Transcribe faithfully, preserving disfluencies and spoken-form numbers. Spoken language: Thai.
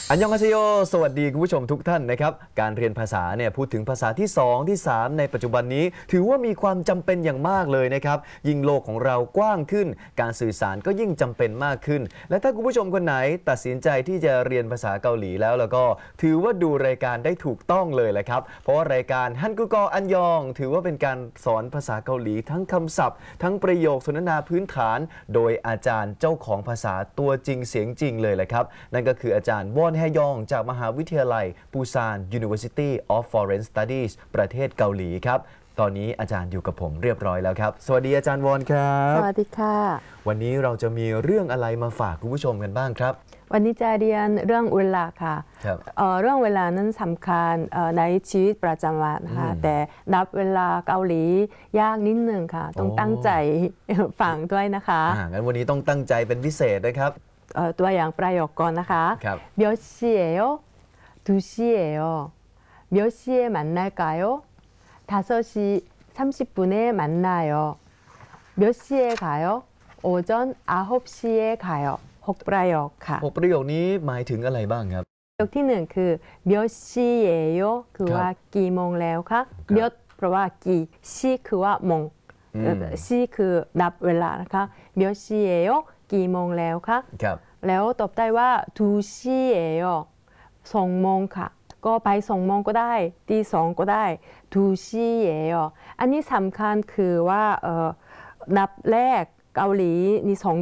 อันยองอาเซโยสวัสดีคุณผู้ชมทุกท่านนะครับการเรียนภาษาเนี่ยพูดถึงภาษาที่สองที่สามในปัจจุบันนี้ถือว่ามีความจำเป็นอย่างมากเลยนะครับยิ่งโลกของเรากว้างขึ้นการสื่อสารก็ยิ่งจำเป็นมากขึ้นและถ้าคุณผู้ชมคนไหนตัดสินใจที่จะเรียนภาษาเกาหลีแล้วแล้วก็ถือว่าดูรายการได้ถูกต้องเลยแหละครับเพราะว่ารายการฮันกุกออันยองถือว่าเป็นการสอนภาษาเกาหลีทั้งคำศัพท์ทั้งประโยคสนทนาพื้นฐานโดยอาจารย์เจ้าของภาษาตัวจริงเสียงจริงเลยแหละครับนั่นก็คืออาจารย์วอนแฮยองจากมหาวิทยาลัยปูซาน University of Foreign Studies ประเทศเกาหลีครับตอนนี้อาจารย์อยู่กับผมเรียบร้อยแล้วครับสวัสดีอาจารย์วอนครับสวัสดีค่ะวันนี้เราจะมีเรื่องอะไรมาฝากคุณผู้ชมกันบ้างครับวันนี้จะเรียนเรื่องเวลาค่ะเเรื่องเวลานั้นสำคัญในชีวิตประจำวันค่ะแต่นับเวลาเกาหลียากนิดนึงค่ะต้องตั้งใจฟังด้วยนะคะงั้นวันนี้ต้องตั้งใจเป็นพิเศษนะครับตัวอย่างประโยคก่อนนะคะ몇 시예요? 두 시예요. 몇 시에 만날까요? 다섯 시 삼십 분에 만나요. 몇 시에 가요? 오전 아홉 시에 가요. หกประโยคค่ะหกประโยคนี้หมายถึงอะไรบ้างครับประโยคที่หนึ่งคือ몇 시예요คือว่ากี่โมงแล้วคะ몇เพราะว่ากี่시คือว่าโมง시คือนับเวลานะคะ몇 시예요กี่โมงแล้วคะแล้วตอบได้ว่า두 시예요สองโมงค่ะก็ไปสองโมงก็ได้ตีสองก็ได้두 시예요อันนี้สำคัญคือว่านับแรกเกาหลีมีสอง